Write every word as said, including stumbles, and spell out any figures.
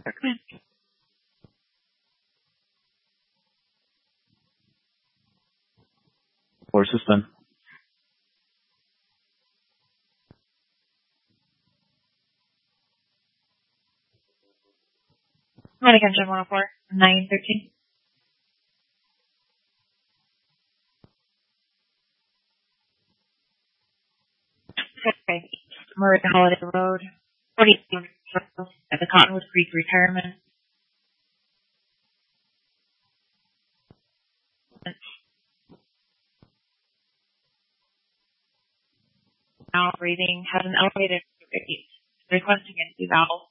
Floor system. One again, Jim one oh four, nine thirteen. Okay. Murray Holiday Road, forty-seven at the Cottonwood Creek Retirement. Now breathing has an elevated rate, requesting an eval